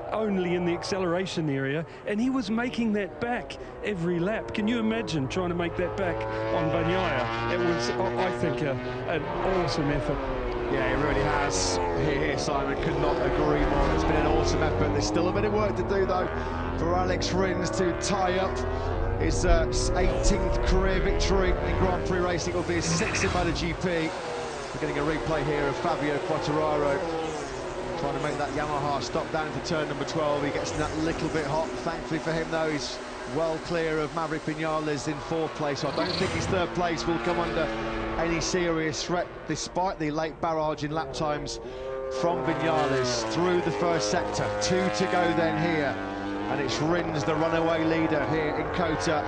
only in the acceleration area, and he was making that back every lap. Can you imagine trying to make that back on Bagnaia? It was, I think, an awesome effort. Yeah, it really has. Here, Simon, could not agree more. It's been an awesome effort. There's still a bit of work to do, though, for Alex Rins to tie up his 18th career victory in Grand Prix racing. It will be his 6th in MotoGP. We're getting a replay here of Fabio Quartararo trying to make that Yamaha stop down to turn number 12. He gets that little bit hot. Thankfully for him, though, he's well clear of Maverick Vinales in 4th place. So I don't think his 3rd place will come under any serious threat, despite the late barrage in lap times from Vinales through the first sector. 2 to go then here, and it's Rins, the runaway leader here in COTA.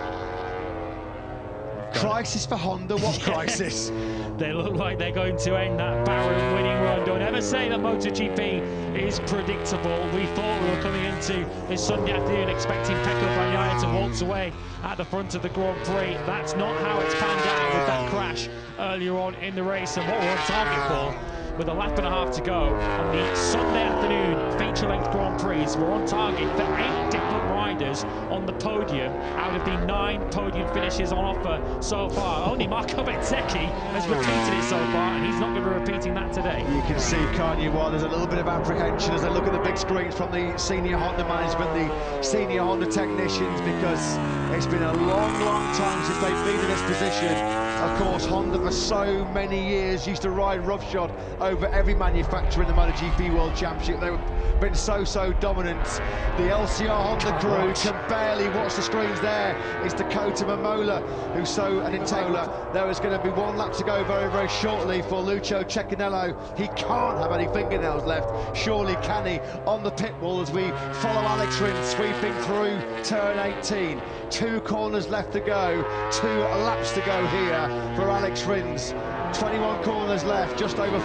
Crisis for Honda, what crisis? They look like they're going to end that barren winning run. Don't ever say that MotoGP is predictable. We thought we were coming into this Sunday afternoon expecting Pecco Bagnaia to waltz away at the front of the Grand Prix. That's not how it's panned out with that crash earlier on in the race, and what we're on target for, with a lap and a half to go on the Sunday afternoon feature-length Grand Prix, we're on target for 8 different riders on the podium out of the 9 podium finishes on offer so far. Only Marco Bezzecchi has repeated it so far, and he's not going to be repeating that today. You can see, can't you, while there's a little bit of apprehension as they look at the big screens from the senior Honda management, the senior Honda technicians, because it's been a long, long time since they've been in this position. Of course, Honda for so many years used to ride roughshod over every manufacturer in the MotoGP World Championship. They've been so dominant. The LCR Honda crew can barely watch the screens. There is Dakota Momola, who's so an integral. There is going to be 1 lap to go very shortly for Lucio Cecchinello. He can't have any fingernails left. Surely can he on the pit wall as we follow Alex Rins sweeping through turn 18. 2 corners left to go, 2 laps to go here for Alex Rins. 21 corners left, just over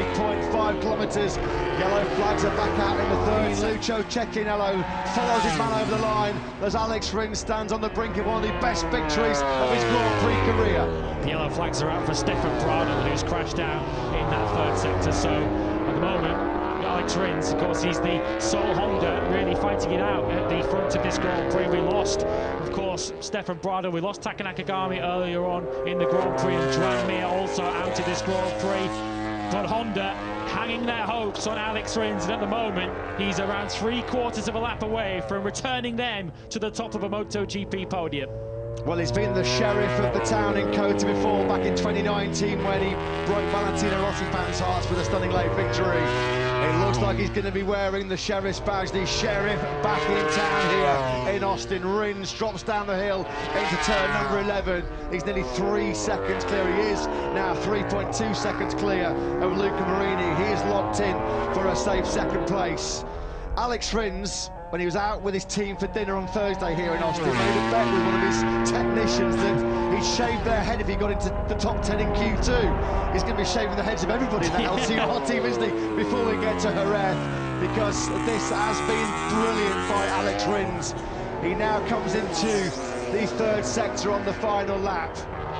5.5 kilometres. Yellow flags are back out in the 3rd. Lucio Cecchinello follows his man over the line as Alex Rins stands on the brink of one of the best victories of his Grand Prix career. The yellow flags are out for Stefan Bradl, who's crashed out in that 3rd sector. So at the moment, Alex Rins, of course, he's the sole Honda really fighting it out at the front of this Grand Prix. We lost, of course, Stefan Bradl. We lost Taka Nakagami earlier on in the Grand Prix, and Joan Mir also out of this Grand Prix. But Honda hanging their hopes on Alex Rins, and at the moment, he's around 3/4 of a lap away from returning them to the top of a MotoGP podium. Well, he's been the sheriff of the town in COTA before, back in 2019, when he broke Valentino Rossi fans' hearts with a stunning late victory. It looks like he's going to be wearing the sheriff's badge, the sheriff back in town here in Austin. Rins drops down the hill into turn number 11. He's nearly 3 seconds clear. He is now 3.2 seconds clear of Luca Marini. He is locked in for a safe 2nd place. Alex Rins, when he was out with his team for dinner on Thursday here in Austin, made a bet with one of his technicians that he'd shave their head if he got into the top 10 in Q2. He's going to be shaving the heads of everybody in that LCR team, isn't he, before we get to Jerez, because this has been brilliant by Alex Rins. He now comes into the 3rd sector on the final lap.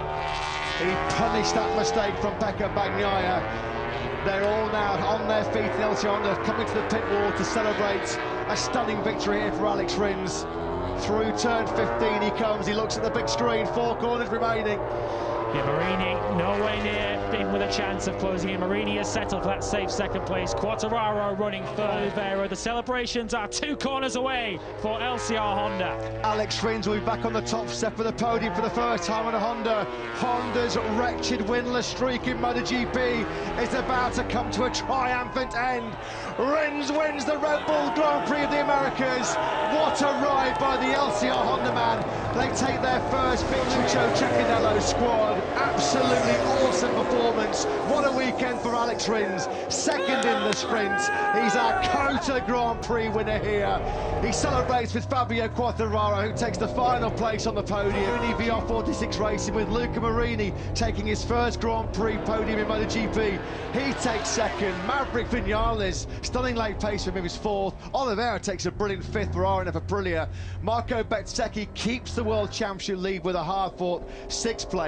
He punished that mistake from Pecco Bagnaia. They're all now on their feet in LCR. They're coming to the pit wall to celebrate a stunning victory here for Alex Rins. Through turn 15 he comes, he looks at the big screen, 4 corners remaining. Yeah, Marini nowhere near in with a chance of closing in. Marini has settled for that safe 2nd place. Quartararo running 3rd. Oliveira, the celebrations are 2 corners away for LCR Honda. Alex Rins will be back on the top step of the podium for the first time on a Honda. Honda's wretched winless streak in MotoGP is about to come to a triumphant end. Rins wins the Red Bull Grand Prix of the Americas. What a ride by the LCR Honda man. They take their first big Lucio Cecchinello squad. Absolutely awesome performance. What a weekend for Alex Rins. 2nd in the sprint. He's our COTA Grand Prix winner here. He celebrates with Fabio Quartararo, who takes the final place on the podium. VR 46 racing with Luca Marini taking his first Grand Prix podium in MotoGP. He takes 2nd. Maverick Vinales, stunning late pace for him, is 4th. Oliveira takes a brilliant 5th for Arena Aprilia. Marco Bezzecchi keeps the World Championship lead with a hard-fought 6th place.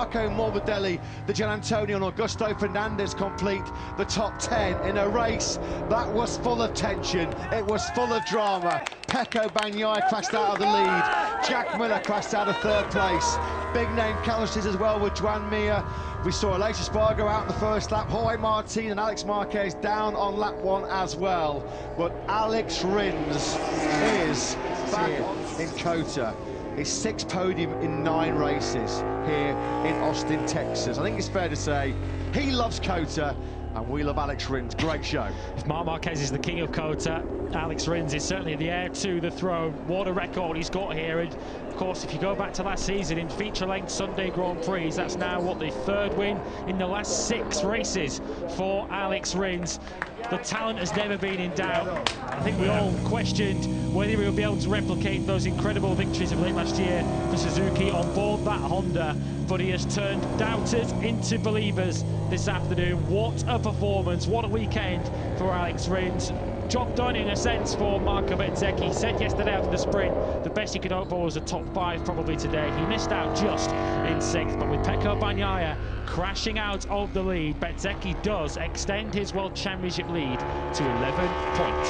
Marco Morbidelli, the Gian Antonio and Augusto Fernandez complete the top 10 in a race that was full of tension, it was full of drama. Pecco Bagnaia crashed out of the lead, Jack Miller crashed out of third place. Big name casualties as well with Joan Mir. We saw Aleix Espargaro out in the first lap, Jorge Martin and Alex Marquez down on lap 1 as well. But Alex Rins is back in COTA. His 6th podium in 9 races here in Austin, Texas. I think it's fair to say he loves COTA and we love Alex Rins. Great show. If Marc Marquez is the king of COTA, Alex Rins is certainly the heir to the throne. What a record he's got here. And of course, if you go back to last season in feature-length Sunday Grand Prix, that's now, what, the 3rd win in the last 6 races for Alex Rins. The talent has never been in doubt. I think we all questioned whether he would be able to replicate those incredible victories of late last year for Suzuki on board that Honda, but he has turned doubters into believers this afternoon. What a performance, what a weekend for Alex Rins. Job done in a sense for Marco Bezzecchi. He said yesterday after the sprint the best he could hope for was a top 5 probably today. He missed out just in 6th, but with Pecco Bagnaia crashing out of the lead, Bezzecchi does extend his World Championship lead to 11 points.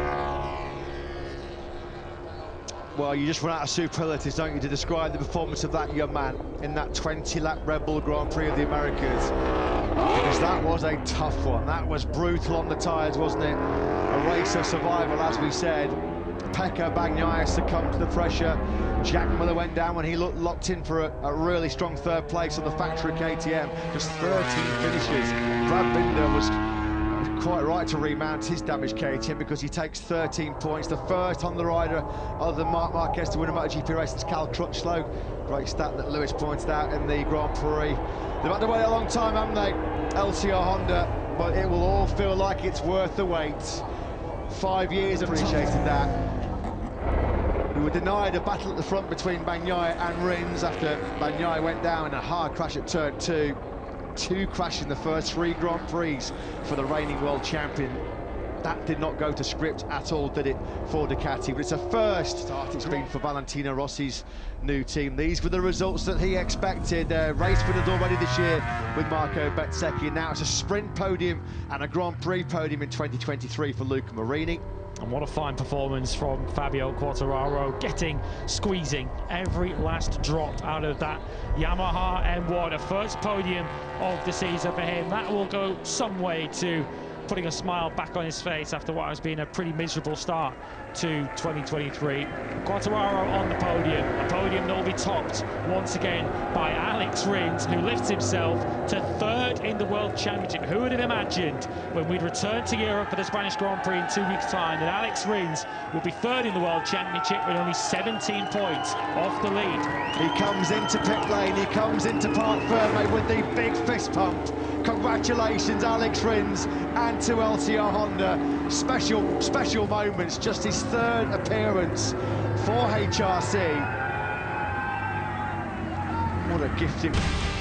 Well, you just run out of superlatives, don't you, to describe the performance of that young man in that 20-lap Red Bull Grand Prix of the Americas. Because that was a tough one. That was brutal on the tyres, wasn't it? A race of survival, as we said. Pecco Bagnaia succumbed to the pressure. Jack Miller went down when he locked in for a really strong 3rd place on the factory KTM. Just 13 finishes. Brad Binder was quite right to remount his damaged KTM because he takes 13 points. The first Honda rider other than Marc Marquez to win a MotoGP race is Cal Crutchlow. Great stat that Lewis pointed out in the Grand Prix. They've had to wait a long time, haven't they? LCR Honda, but it will all feel like it's worth the wait. 5 years appreciated that. We were denied a battle at the front between Bagnaia and Rins after Bagnaia went down in a hard crash at turn 2. 2 crashes in the first 3 Grand Prix for the reigning world champion. That did not go to script at all, did it, for Ducati? But it's a first start it's been for Valentino Rossi's new team. These were the results that he expected. Race winners already this year with Marco Bezzecchi. Now it's a sprint podium and a Grand Prix podium in 2023 for Luca Marini. And what a fine performance from Fabio Quartararo, squeezing every last drop out of that Yamaha M1. A first podium of the season for him. That will go some way to putting a smile back on his face after what has been a pretty miserable start to 2023. Quartararo on the podium, a podium that will be topped once again by Alex Rins, who lifts himself to 3rd in the World Championship. Who would have imagined when we'd return to Europe for the Spanish Grand Prix in 2 weeks' time that Alex Rins would be 3rd in the World Championship with only 17 points off the lead. He comes into pit lane, he comes into Parc Ferme with the big fist pump. Congratulations, Alex Rins, and to LCR Honda. Special moments, just his 3rd appearance for HRC. What a gifting